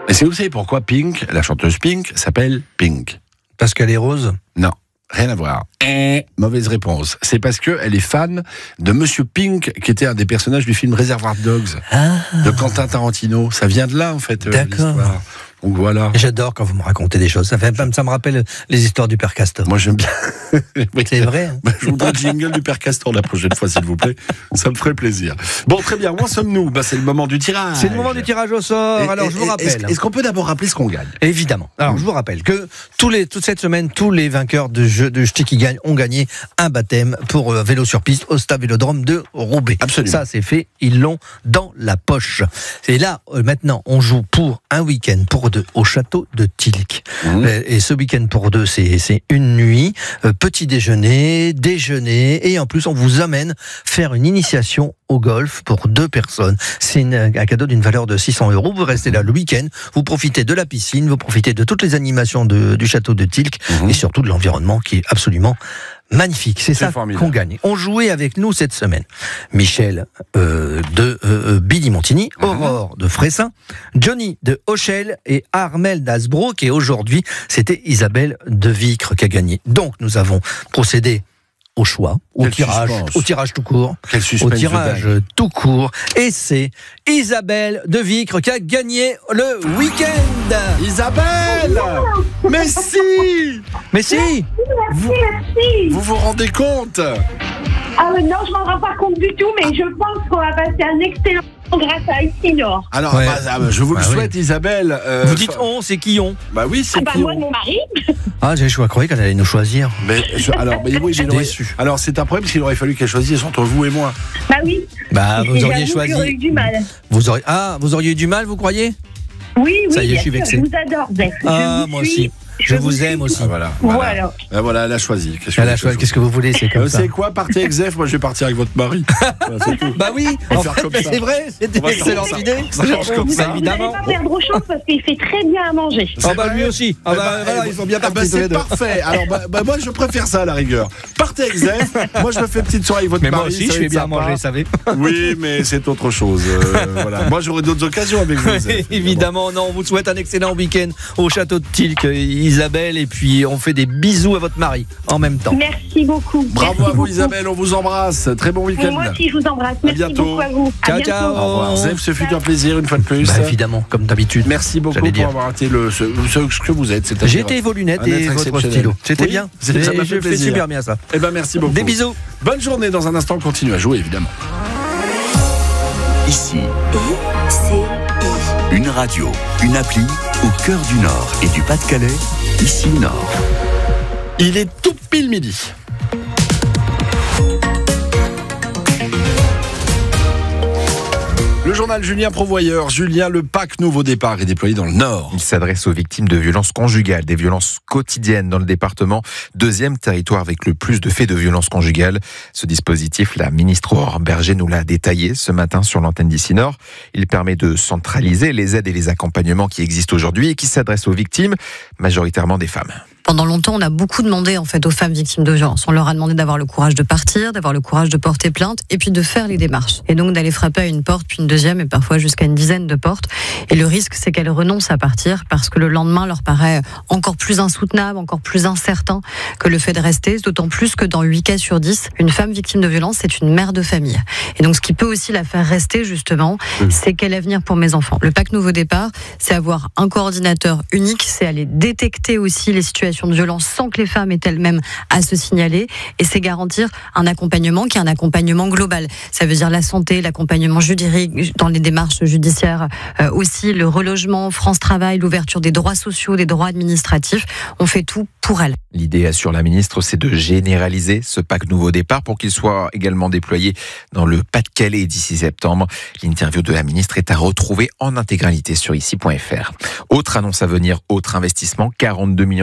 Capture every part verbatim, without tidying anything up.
Et c'est, vous savez pourquoi Pink, la chanteuse Pink, s'appelle Pink? Parce qu'elle est rose? Non. Rien à voir. Eh, mauvaise réponse. C'est parce qu'elle est fan de Monsieur Pink, qui était un des personnages du film Reservoir Dogs, ah. de Quentin Tarantino. Ça vient de là, en fait, D'accord. l'histoire. Donc voilà. J'adore quand vous me racontez des choses. Ça, fait, ça me rappelle les histoires du Père Castor. Moi, j'aime bien. C'est vrai. Hein. Bah, je voudrais le jingle du Père Castor la prochaine fois, s'il vous plaît. Ça me ferait plaisir. Bon, très bien. Où en sommes-nous? Bah, c'est le moment du tirage. C'est le moment du tirage au sort. Et, Alors, et, je vous rappelle. Est-ce, est-ce qu'on peut d'abord rappeler ce qu'on gagne? Évidemment. Alors, mmh. je vous rappelle que tous les, toute cette semaine, tous les vainqueurs de jeux de Ch'ti qui gagnent ont gagné un baptême pour euh, vélo sur piste au Stade Vélodrome de Roubaix. Absolument. Ça, c'est fait. Ils l'ont dans la poche. Et là, euh, maintenant, on joue pour un week-end pour deux au château de Tilk. Mmh. Et ce week-end pour deux, c'est, c'est une nuit, euh, petit déjeuner, déjeuner, et en plus, on vous amène faire une initiation au golf pour deux personnes. C'est une, un cadeau d'une valeur de six cents euros. Vous restez là le week-end, vous profitez de la piscine, vous profitez de toutes les animations de, du château de Tilk, mmh. et surtout de l'environnement qui est absolument magnifique. C'est, c'est ça formidable. Qu'on gagne. On jouait avec nous cette semaine Michel euh, de euh, Billy Montigny, mmh. Aurore de Fressin, Johnny de Hochel et Armel d'Asbrook. Et aujourd'hui, c'était Isabelle de Vicre qui a gagné. Donc, nous avons procédé au choix, au tirage, au tirage tout court, au tirage tout court, et c'est Isabelle de Vicre qui a gagné le week-end. Isabelle, mais si, mais si, merci, vous, merci. Vous vous rendez compte? Ah euh, non, je m'en rends pas compte du tout, mais je pense qu'on va passer un excellent grâce à Isinor. Alors, ouais. bah, je vous le bah, souhaite, oui. Isabelle. Euh, vous dites on, c'est qui on? Bah oui, c'est ah, bah, qui moi, on. mon mari. Ah, j'ai croyé qu'elle allait nous choisir. Mais je, alors, mais oui, j'ai déçu. Alors, c'est un problème parce qu'il aurait fallu qu'elle choisisse entre vous et moi. Bah oui. Bah, vous auriez choisi. J'aurais eu du mal. Vous auriez, ah, vous auriez eu du mal, vous croyez? Oui, oui. Ça y est, je suis vexé. Je vous adore, Zef. Ah, moi aussi. Je, je vous aime aussi. Ah, voilà, voilà. Voilà. Ah, voilà, elle a choisi. Qu'est-ce que, elle a choisi. Qu'est-ce que vous voulez, c'est comme euh, ça. C'est quoi, partez avec Zef, moi je vais partir avec votre mari. Voilà, c'est tout. Bah oui, en fait, bah c'est vrai, c'était une excellente idée. Ça change comme ça. Évidemment. Vous n'allez pas perdre au champ parce qu'il fait très bien à manger. Ah bah lui aussi. Ah bah, bah voilà, ils sont bien partis. Ah bah c'est parfait. Alors bah, bah moi je préfère ça à la rigueur. Partez avec Zef. Moi je me fais une petite soirée avec votre mais mari. Mais moi aussi je fais bien à manger, vous savez. Oui, mais c'est autre chose. Euh, voilà. Moi j'aurai d'autres occasions avec vous. Zef, évidemment, non. On vous souhaite un excellent week-end au château de Tilk, Isabelle, et puis on fait des bisous à votre mari en même temps. Merci beaucoup. Bravo Merci à vous beaucoup. Isabelle, on vous embrasse. Très bon week-end. Moi aussi je vous embrasse. À Merci bientôt. beaucoup à vous. Ciao, à ciao. Au revoir. Zef, ce fut un plaisir une fois de plus. Bah, évidemment, comme d'habitude. Merci beaucoup pour dire. avoir été le, ce, ce que vous êtes. J'ai été vos lunettes et votre stylo. C'était oui, bien. C'est, ça m'a fait je plaisir. fais super bien ça. Eh ben merci beaucoup. Des bisous. Bonne journée. Dans un instant, on continue à jouer évidemment. Ici. I C I. Une radio, une appli au cœur du Nord et du Pas-de-Calais. Ici Nord. Il est tout pile midi. Le journal Julien Provoyeur. Julien, le pack Nouveau Départ est déployé dans le Nord. Il s'adresse aux victimes de violences conjugales, des violences quotidiennes dans le département. Deuxième territoire avec le plus de faits de violences conjugales. Ce dispositif, la ministre Aurore Bergé nous l'a détaillé ce matin sur l'antenne d'Ici Nord. Il permet de centraliser les aides et les accompagnements qui existent aujourd'hui et qui s'adressent aux victimes, majoritairement des femmes. Pendant longtemps, on a beaucoup demandé en fait aux femmes victimes de violences. On leur a demandé d'avoir le courage de partir, d'avoir le courage de porter plainte et puis de faire les démarches. Et donc d'aller frapper à une porte, puis une deuxième et parfois jusqu'à une dizaine de portes. Et le risque, c'est qu'elles renoncent à partir parce que le lendemain leur paraît encore plus insoutenable, encore plus incertain que le fait de rester. D'autant plus que dans huit cas sur dix, une femme victime de violence, c'est une mère de famille. Et donc ce qui peut aussi la faire rester justement, mmh. c'est quel avenir pour mes enfants. Le pack Nouveau Départ, c'est avoir un coordinateur unique, c'est aller détecter aussi les situations de violence sans que les femmes aient elles-mêmes à se signaler, et c'est garantir un accompagnement qui est un accompagnement global. Ça veut dire la santé, l'accompagnement juridique dans les démarches judiciaires, euh, aussi le relogement, France Travail, l'ouverture des droits sociaux, des droits administratifs. On fait tout pour elles. L'idée, assure la ministre, c'est de généraliser ce pack Nouveau Départ pour qu'il soit également déployé dans le Pas-de-Calais d'ici septembre. L'interview de la ministre est à retrouver en intégralité sur ici point f r. Autre annonce à venir, autre investissement, quarante-deux millions d'euros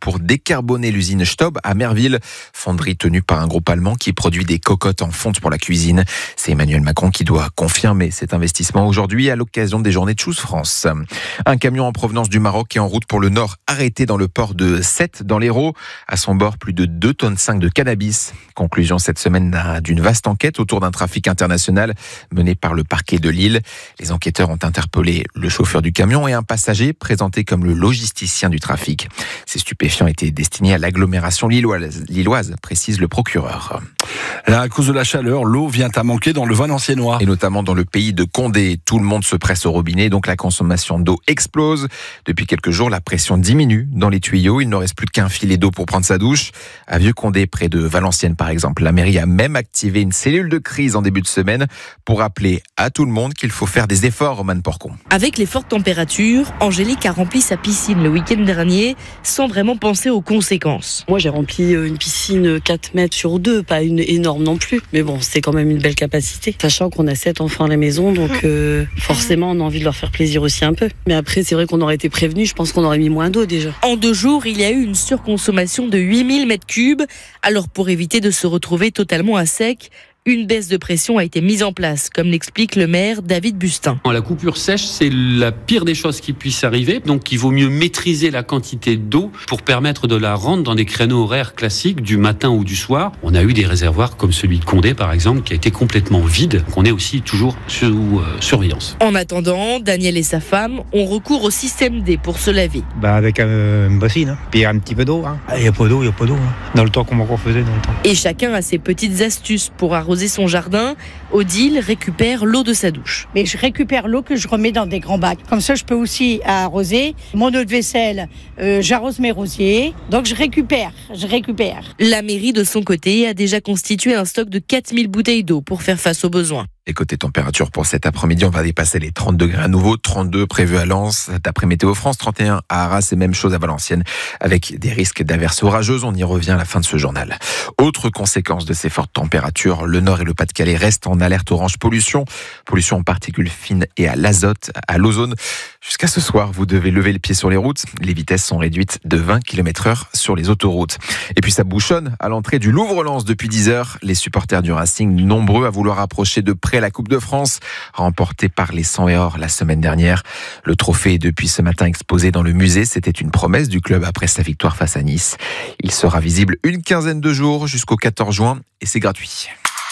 pour décarboner l'usine Staub à Merville, fonderie tenue par un groupe allemand qui produit des cocottes en fonte pour la cuisine. C'est Emmanuel Macron qui doit confirmer cet investissement aujourd'hui à l'occasion des journées de Choose France. Un camion en provenance du Maroc est en route pour le nord, arrêté dans le port de Sète dans l'Hérault. À son bord, plus de deux tonnes cinq de cannabis. Conclusion cette semaine d'une vaste enquête autour d'un trafic international mené par le parquet de Lille. Les enquêteurs ont interpellé le chauffeur du camion et un passager présenté comme le logisticien du trafic. Ces stupéfiants étaient destinés à l'agglomération lilloise, lilloise, précise le procureur. Là, à cause de la chaleur, l'eau vient à manquer dans le Valenciennois. Et notamment dans le pays de Condé. Tout le monde se presse au robinet, donc la consommation d'eau explose. Depuis quelques jours, la pression diminue dans les tuyaux. Il ne reste plus qu'un filet d'eau pour prendre sa douche. À Vieux-Condé, près de Valenciennes par exemple, la mairie a même activé une cellule de crise en début de semaine pour rappeler à tout le monde qu'il faut faire des efforts, Roman Porcon. Avec les fortes températures, Angélique a rempli sa piscine le week-end dernier sans vraiment penser aux conséquences. Moi j'ai rempli une piscine quatre mètres sur deux, pas une énorme non plus, mais bon c'est quand même une belle capacité. Sachant qu'on a sept enfants à la maison, donc euh, forcément on a envie de leur faire plaisir aussi un peu. Mais après c'est vrai qu'on aurait été prévenus, je pense qu'on aurait mis moins d'eau déjà. En deux jours, il y a eu une surconsommation de huit mille mètres cubes. Alors pour éviter de se retrouver totalement à sec, une baisse de pression a été mise en place, comme l'explique le maire David Bustin. La coupure sèche, c'est la pire des choses qui puissent arriver. Donc il vaut mieux maîtriser la quantité d'eau pour permettre de la rendre dans des créneaux horaires classiques du matin ou du soir. On a eu des réservoirs comme celui de Condé par exemple qui a été complètement vide. On est aussi toujours sous euh, surveillance. En attendant, Daniel et sa femme ont recours au système D pour se laver. Bah avec euh, une bassine, hein. Puis un petit peu d'eau. Hein. Il n'y a pas d'eau, il n'y a pas d'eau. Hein. Dans le temps qu'on m'en faisait dans le temps. Et chacun a ses petites astuces pour arroser son jardin. Odile récupère l'eau de sa douche. Mais je récupère l'eau que je remets dans des grands bacs. Comme ça, je peux aussi arroser. Mon eau de vaisselle, euh, j'arrose mes rosiers. Donc je récupère, je récupère. La mairie, de son côté, a déjà constitué un stock de quatre mille bouteilles d'eau pour faire face aux besoins. Et côté température pour cet après-midi, on va dépasser les trente degrés à nouveau, trente-deux prévus à Lens, d'après Météo France, trente et un à Arras et même chose à Valenciennes, avec des risques d'averses orageuses. On y revient à la fin de ce journal. Autre conséquence de ces fortes températures, le Nord et le Pas-de-Calais restent en alerte orange pollution. Pollution en particules fines et à l'azote, à l'ozone. Jusqu'à ce soir, vous devez lever le pied sur les routes. Les vitesses sont réduites de vingt kilomètres heure sur les autoroutes. Et puis ça bouchonne à l'entrée du Louvre-Lens depuis dix heures. Les supporters du Racing, nombreux à vouloir approcher de près la Coupe de France, remportée par les cent et or la semaine dernière. Le trophée est depuis ce matin exposé dans le musée. C'était une promesse du club après sa victoire face à Nice. Il sera visible une quinzaine de jours jusqu'au quatorze juin et c'est gratuit.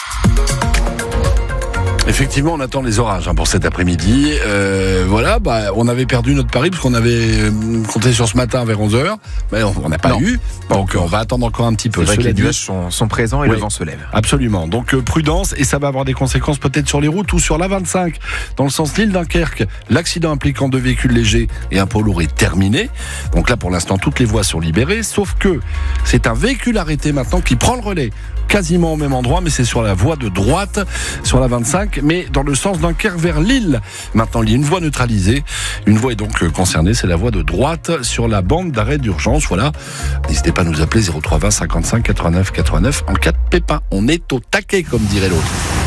Effectivement, on attend les orages hein, pour cet après-midi. Euh, voilà, bah, on avait perdu notre pari parce qu'on avait euh, compté sur ce matin vers onze heures. Mais on n'a pas non. eu. Donc on va attendre encore un petit peu. C'est vrai que les nuages sont, sont présents et oui, le vent se lève. Absolument. Donc euh, prudence et ça va avoir des conséquences peut-être sur les routes ou sur l'A vingt-cinq. Dans le sens Lille-Dunkerque, l'accident impliquant deux véhicules légers et un poids lourd est terminé. Donc là, pour l'instant, toutes les voies sont libérées. Sauf que c'est un véhicule arrêté maintenant qui prend le relais. Quasiment au même endroit, mais c'est sur la voie de droite, sur la vingt-cinq, mais dans le sens Dunkerque vers Lille. Maintenant, il y a une voie neutralisée. Une voie est donc concernée, c'est la voie de droite sur la bande d'arrêt d'urgence. Voilà. N'hésitez pas à nous appeler zéro trois vingt cinquante-cinq quatre-vingt-neuf quatre-vingt-neuf en cas de pépin. On est au taquet, comme dirait l'autre.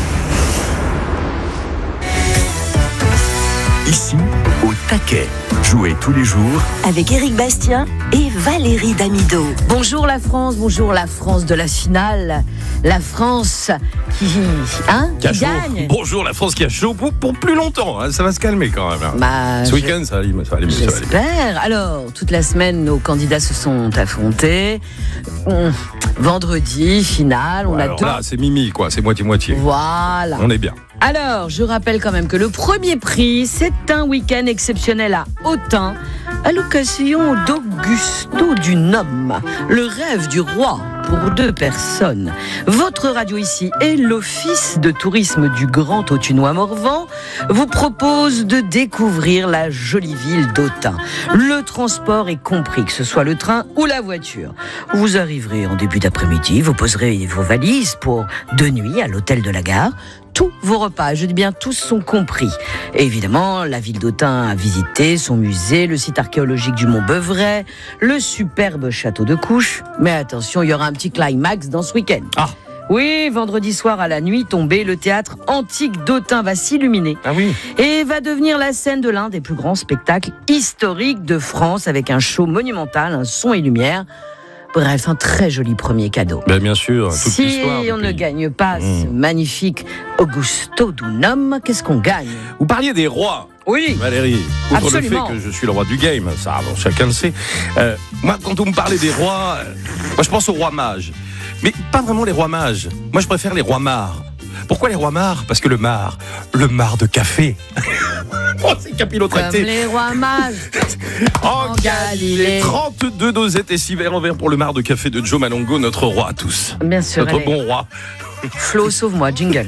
Ici, au taquet. Jouez tous les jours avec Éric Bastien et Valérie Damido. Bonjour la France, bonjour la France de la finale. La France qui, hein, qui, qui gagne. Bonjour la France qui a chaud pour, pour plus longtemps. Hein, ça va se calmer quand même. Hein. Bah, Ce je... week-end, ça va aller mieux. J'espère. Alors, toute la semaine, nos candidats se sont affrontés. On... Vendredi, finale, on ouais, a alors tout. Là, c'est Mimi, quoi. C'est moitié-moitié. Voilà. On est bien. Alors, je rappelle quand même que le premier prix, c'est un week-end exceptionnel à Autun, à l'occasion d'Augusto du Nome, le rêve du roi pour deux personnes. Votre radio ici et l'Office de tourisme du Grand Autunois-Morvan vous propose de découvrir la jolie ville d'Autun. Le transport est compris, que ce soit le train ou la voiture. Vous arriverez en début d'après-midi, vous poserez vos valises pour deux nuits à l'hôtel de la gare. Tous vos repas, je dis bien tous, sont compris. Et évidemment, la ville d'Autun a visité son musée, le site archéologique du Mont Beuvray, le superbe château de Couches. Mais attention, il y aura un petit climax dans ce week-end. Ah. Oui, vendredi soir à la nuit tombée, le théâtre antique d'Autun va s'illuminer. Ah oui. Et va devenir la scène de l'un des plus grands spectacles historiques de France avec un show monumental, un son et lumière. Bref, un très joli premier cadeau. Ben bien sûr, toute si l'histoire. on ne gagne pas mmh. ce magnifique Augusto Dunum, qu'est-ce qu'on gagne? Vous parliez des rois. Oui, Valérie, outre absolument. le fait que je suis le roi du game, ça, bon, chacun le sait. Euh, moi, quand on me parlait des rois, euh, moi je pense aux rois mages. Mais pas vraiment les rois mages. Moi, je préfère les rois mares. Pourquoi les rois mares? Parce que le mar, le mar de café. Oh, c'est capillotracté. Comme les rois mages. En Galilée. trente-deux dosettes et six verres en verre pour le mar de café de Joe Malongo, notre roi à tous. Bien sûr. Notre allez. bon roi. Flo, sauve-moi, jingle.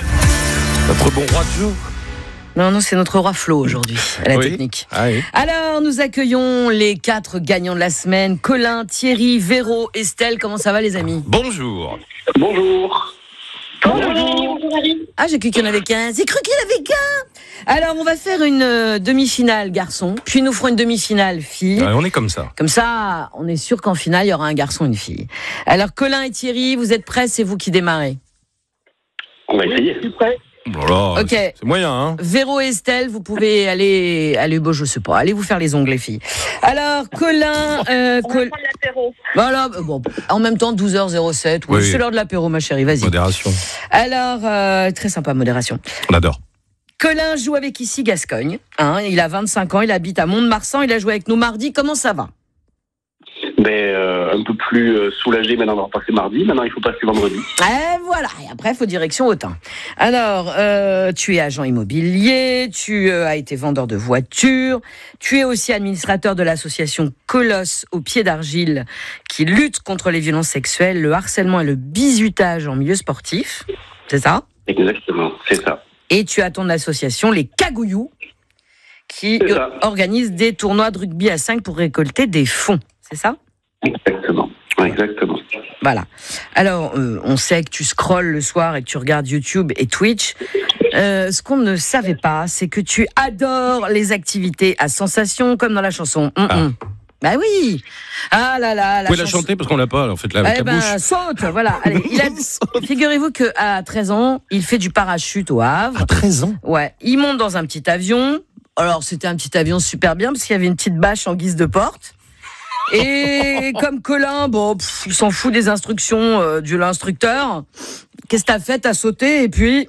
Notre bon roi Joe. Non, non, c'est notre roi Flo aujourd'hui, à la oui. technique. Ah oui. Alors, nous accueillons les quatre gagnants de la semaine. Colin, Thierry, Véro, Estelle. Comment ça va, les amis? Bonjour. Bonjour. Bonjour. Ah, j'ai cru qu'il y en avait qu'un. J'ai cru qu'il y en avait qu'un. Alors, on va faire une euh, demi-finale garçon, puis nous ferons une demi-finale fille. Ouais, on est comme ça. Comme ça, on est sûr qu'en finale, il y aura un garçon et une fille. Alors, Colin et Thierry, vous êtes prêts? C'est vous qui démarrez. On va essayer. Je suis prêt. Voilà, Ok. c'est moyen, hein. Véro et Estelle, vous pouvez aller, aller, bon, je sais pas, allez vous faire les ongles, les filles. Alors, Colin, euh, On Col... va prendre l'apéro. voilà, bon, en même temps, douze heures zéro sept, oui, Oui. c'est l'heure de l'apéro, ma chérie, vas-y. Modération. Alors, euh, très sympa, modération. On adore. Colin joue avec ici Gascogne, hein, il a vingt-cinq ans, il habite à Mont-de-Marsan, il a joué avec nous mardi, comment ça va? Ben, euh, un peu plus euh, soulagé maintenant d'avoir passé mardi. Maintenant, il faut passer vendredi. Et voilà, et après, il faut direction Autun. Alors, euh, tu es agent immobilier, tu euh, as été vendeur de voitures, tu es aussi administrateur de l'association Colosse au pied d'argile qui lutte contre les violences sexuelles, le harcèlement et le bizutage en milieu sportif. C'est ça? Exactement, c'est ça. Et tu as ton association, les Cagouillous, qui C'est ça. organise des tournois de rugby à cinq pour récolter des fonds. C'est ça? Exactement. Ouais, exactement. Voilà. Alors, euh, on sait que tu scrolles le soir et que tu regardes YouTube et Twitch. Euh, ce qu'on ne savait pas, c'est que tu adores les activités à sensation, comme dans la chanson. Hum, hum. Bah oui. Ah là là. Vous pouvez la chanson... chanter parce qu'on l'a pas, alors faites-la avec eh la ben, bouche. saute, voilà. Allez, il a... Figurez-vous qu'à treize ans, il fait du parachute au Havre. À treize ans? Ouais. Il monte dans un petit avion. Alors, c'était un petit avion super bien parce qu'il y avait une petite bâche en guise de porte. Et comme Colin, bon, pff, il s'en fout des instructions euh, de l'instructeur. Qu'est-ce que t'as fait? T'as sauté et puis...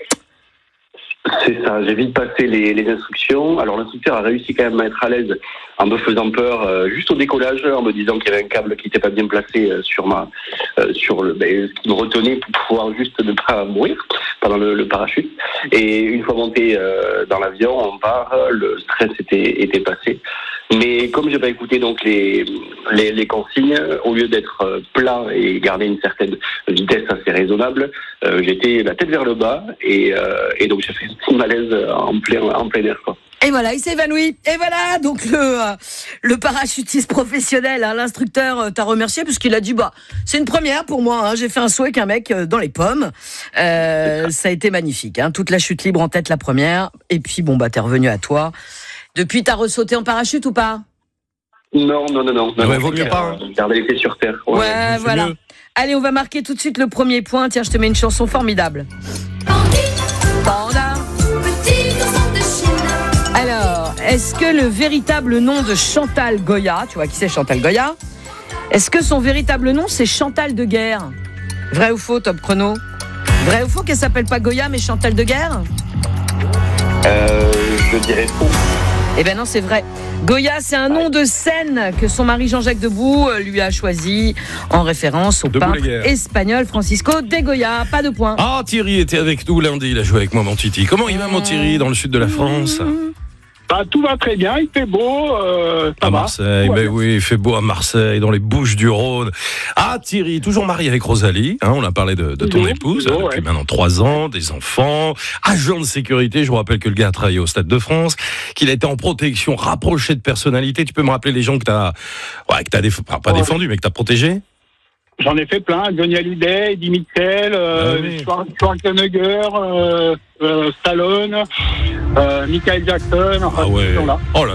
C'est ça, j'ai vite passé les, les instructions. Alors l'instructeur a réussi quand même à être à l'aise en me faisant peur euh, juste au décollage, en me disant qu'il y avait un câble qui n'était pas bien placé euh, sur ma, euh, sur le, ben, ce qui me retenait pour pouvoir juste ne pas mourir pendant le, le parachute. Et une fois monté euh, dans l'avion, on part, le stress était, était passé. Mais comme j'ai pas écouté donc les, les, les consignes, au lieu d'être plat et garder une certaine vitesse assez raisonnable, euh, j'étais la tête vers le bas et, euh, et donc j'ai fait un petit malaise en plein, en plein air, quoi. Et voilà, il s'est évanoui. Et voilà, donc le, euh, le parachutiste professionnel, hein, l'instructeur euh, t'a remercié parce qu'il a dit, bah, c'est une première pour moi, hein, j'ai fait un saut avec un mec euh, dans les pommes. Euh, ça a été magnifique, hein, toute la chute libre en tête la première. Et puis, bon, bah, t'es revenu à toi. Depuis, t'as ressauté en parachute ou pas? Non, non, non, non. Ouais, vaut mieux pas. Euh, garder les pieds sur terre. Ouais, Ouais, voilà. mieux. Allez, on va marquer tout de suite le premier point. Tiens, je te mets une chanson formidable. Panda. Alors, est-ce que le véritable nom de Chantal Goya, tu vois qui c'est Chantal Goya? Est-ce que son véritable nom c'est Chantal de Guerre? Vrai ou faux, top chrono? Vrai ou faux qu'elle s'appelle pas Goya mais Chantal de Guerre? Euh, je dirais faux. Eh ben non, c'est vrai. Goya, c'est un nom de scène que son mari Jean-Jacques Debout lui a choisi en référence au Debout peintre les guerres. espagnol Francisco de Goya. Pas de point. Ah, Thierry était avec nous lundi, il a joué avec moi, mon Titi. Comment il va, mon Thierry, dans le sud de la France? Bah, tout va très bien, il fait beau. Euh, ça À va. Marseille, Tout va mais bien. oui, il fait beau à Marseille, dans les Bouches-du-Rhône. Ah, Thierry, toujours marié avec Rosalie, hein, on a parlé de, de ton Toujours, épouse, toujours, depuis ouais. maintenant trois ans, des enfants, agent de sécurité, je vous rappelle que le gars a travaillé au Stade de France, qu'il a été en protection rapprochée de personnalités. Tu peux me rappeler les gens que t'as, ouais, que t'as déf... pas, pas Ouais. défendu, mais que t'as protégé? J'en ai fait plein, Johnny Hallyday, Eddie Mitchell, euh, Ah oui. Schwar- Schwarzenegger, euh, euh, Stallone, euh, Michael Jackson, enfin, Ah tous ouais. ces gens-là. Oh là